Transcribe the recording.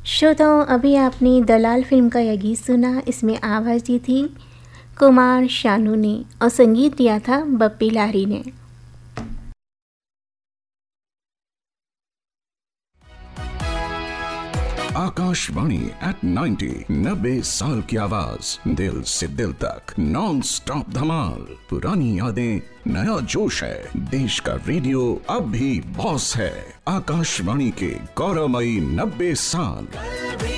श्रोताओं, अभी आपने दलाल फिल्म का यह गीत सुना। इसमें आवाज़ दी थी कुमार शानू ने और संगीत दिया था बप्पी लाहिरी ने। आकाशवाणी एट 90 90 साल की आवाज, दिल से दिल तक नॉन स्टॉप धमाल। पुरानी यादें, नया जोश है। देश का रेडियो अब भी बॉस है। आकाशवाणी के गौरवमयी 90 साल।